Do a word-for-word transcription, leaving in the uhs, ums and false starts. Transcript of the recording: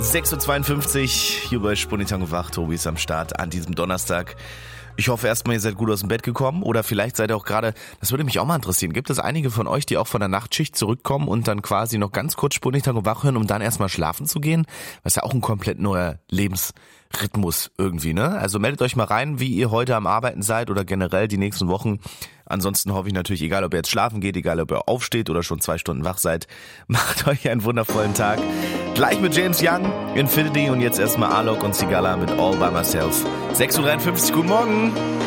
sechs Uhr zweiundfünfzig, hier bei Sputnik Tango wach. Tobi ist am Start an diesem Donnerstag. Ich hoffe erstmal, ihr seid gut aus dem Bett gekommen oder vielleicht seid ihr auch gerade, das würde mich auch mal interessieren, gibt es einige von euch, die auch von der Nachtschicht zurückkommen und dann quasi noch ganz kurz Sputnik Tango wach hören, um dann erstmal schlafen zu gehen? Das ist ja auch ein komplett neuer Lebensrhythmus irgendwie, ne? Also meldet euch mal rein, wie ihr heute am Arbeiten seid oder generell die nächsten Wochen. Ansonsten hoffe ich natürlich, egal ob ihr jetzt schlafen geht, egal ob ihr aufsteht oder schon zwei Stunden wach seid, macht euch einen wundervollen Tag. Gleich mit James Young, Infinity und jetzt erstmal Alok und Sigala mit All By Myself. sechs Uhr dreiundfünfzig, guten Morgen.